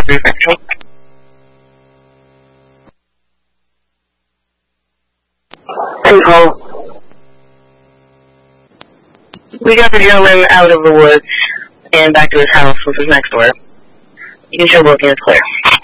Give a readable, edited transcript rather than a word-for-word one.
refreshing. Nicole. We got the gentleman out of the woods and back to his house, which is next door. You can show booking is clear.